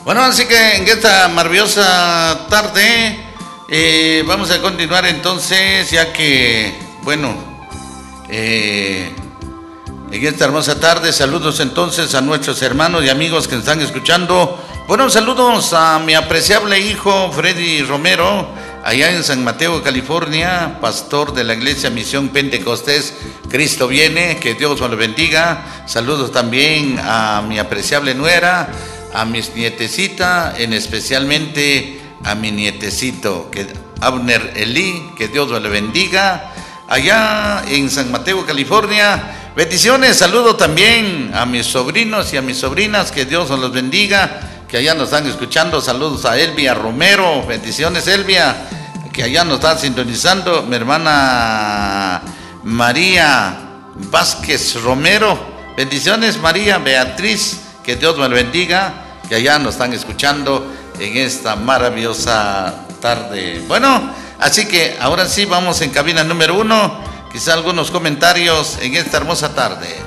Bueno, así que en esta maravillosa tarde vamos a continuar entonces, ya que, bueno, en esta hermosa tarde, saludos entonces a nuestros hermanos y amigos que nos están escuchando. Bueno, saludos a mi apreciable hijo Freddy Romero, allá en San Mateo, California, pastor de la Iglesia Misión Pentecostés Cristo Viene, que Dios me lo bendiga. Saludos también a mi apreciable nuera, a mis nietecitas, en especialmente a mi nietecito, que Abner Elí, que Dios me lo bendiga, allá en San Mateo, California. Bendiciones, saludo también a mis sobrinos y a mis sobrinas, que Dios los bendiga, que allá nos están escuchando. Saludos a Elvia Romero, bendiciones Elvia, que allá nos está sintonizando. Mi hermana María Vázquez Romero, bendiciones María Beatriz, que Dios me lo bendiga, que allá nos están escuchando en esta maravillosa tarde. Bueno, así que ahora sí vamos en cabina número 1, quizá algunos comentarios en esta hermosa tarde.